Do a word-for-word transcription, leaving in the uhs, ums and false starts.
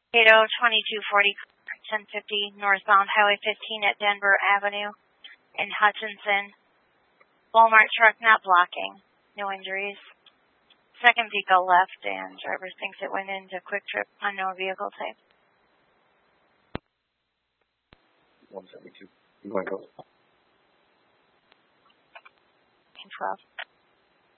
Cato twenty-two forty, ten fifty, northbound Highway fifteen at Denver Avenue in Hutchinson. Walmart truck not blocking. No injuries. Second vehicle left and driver thinks it went into Quick Trip, unknown vehicle type. one seventy-two. You want to go? twelve.